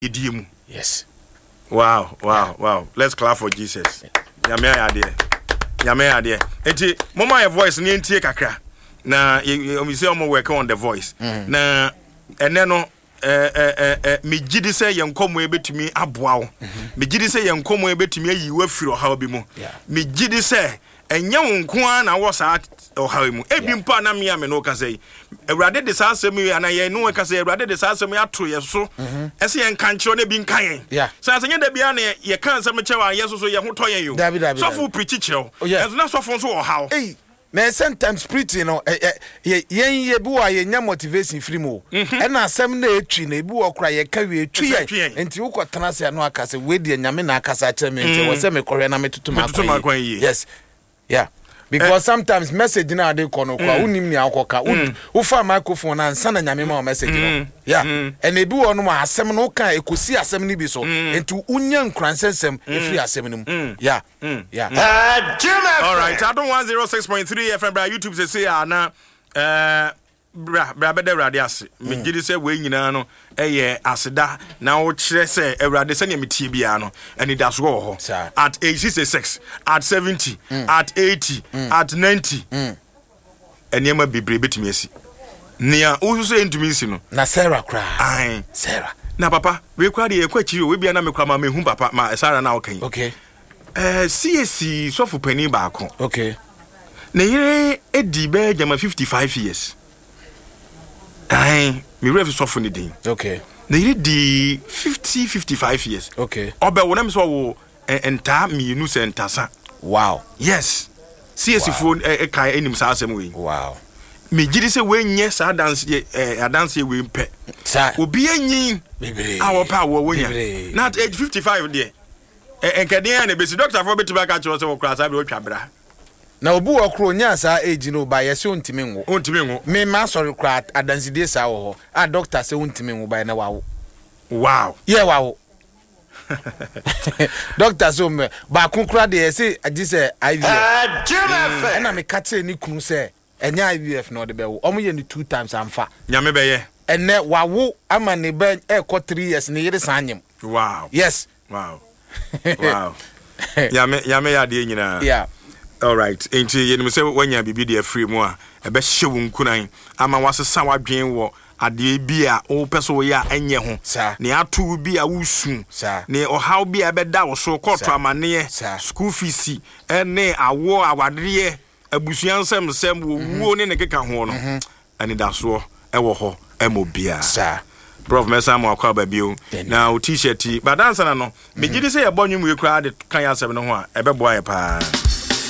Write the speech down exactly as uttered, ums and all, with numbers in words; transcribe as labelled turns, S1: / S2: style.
S1: idimu.
S2: Yes.
S1: Wow, wow, wow. Let's clap for Jesus. Nyame ayade. Nyame ayade. Enti mama your voice ni entie kakra. Na you say omo work on the voice. Na ene no eh eh eh me gidi say yenkomo ebetumi aboa wo. Me gidi say yenkomo ebetumi ayi wa firo hawo bi mu. Me gidi say enye wonko an na wo sa o hawo mu. Ebi mpa na me ame no ka say Ewurade de sa asem yi ana ye no we ka say Ewurade de sa asem ato ye so. Ese ye nka nkyero na bi nka yen. Sa asenya da bia na ye kan asem kyewa ye so so ye ho to yen yo. So fu preach kyew. Enso na so fu so o hawo.
S2: Na sometimes preaching no yen ye bi wa ye nya motivation free mo e na asem na etwi na bi wo kra ye ka we etwi enti wo kotena se no aka se we de nyame na aka sa kire me enti wo se me korre na metutu makwan. Yes. Yeah. Because sometimes message na dey kono kwa unim ni akoka wo fa microphone na nsa na nyame ma message no. Yeah. And e bi wo no ma asem no kan ekosi asem ni bi so enti unya nkransensem e free asem ni mu. Yeah. Yeah.
S1: All right. I don't want zero six point three F M bra YouTube say say ana eh bra bra be de Ewurade ase. Me gidi say we nyina no eye aseda na wo kire say Ewurade say ne metie bia no and that's go ho. At age sixty-six, at seventy, at eighty, at ninety. Eniema bibre betumi asi. Nia wo so entumi si no.
S2: Na Sarah kra.
S1: Ai,
S2: Sarah.
S1: Na papa, we kwa de ekwa chiri we bia na me kwa ma mehu papa ma Sarah na okan.
S2: Okay.
S1: Eh C S C so for penny baako.
S2: Okay.
S1: Na yere edi be jama fifty-five years. Ai, me ref so for ni din.
S2: Okay.
S1: Na yere di fifty fifty-five years.
S2: Okay.
S1: Obe wo na me so wo enta mi nu se ntasa.
S2: Wow.
S1: Yes. C S C phone e kai enim sa asem we.
S2: Wow.
S1: Me gidi se we nye sa dance eh dance we mpe.
S2: Sa.
S1: Obi anyin.
S2: Bebre.
S1: Awo pa wo wonya. Na at age fifty-five there. Eh enkade na besi doctor for beti baka cho se wo kra sa be otwa bra.
S2: Na obu okro nya sa age no ba yesi ontimi ngo.
S1: Ontimi ngo.
S2: Me ma sorry kra adanside sa wo ho. A doctor say ontimi ngo ba na wawo.
S1: Wow.
S2: Yeah wawo. Doctor so me ba kun kra de say agi say I V F. Ah, Juma. Na me ka che ni kunu say enya I V F no de be wo. Omo ye ni two times amfa.
S1: Nyame be ye.
S2: Enne wawo ama ne be e ko three years ne yere sanyem.
S1: Wow.
S2: Yes.
S1: Wow. Wow. Yame yame ya de nyina.
S2: Yeah.
S1: All right. Enti ye nim say wanya bibi de free mu a e be hye wo nkunan ama wasesa wadwen wo ade bi a o peso ya enye ho ne atu bi a wusu ne ohaw bi a beda wo so koto amane school fees ene awo awadere abusuansem sem wo wuo ne ne keka ho no ani da so e wo ho emobia sa Prof Mesa mo akwa ba bio na o t-shirt ba dansa na no me gidi say e bonwum we kra de kan ya asem no ho a e be boa ye pa.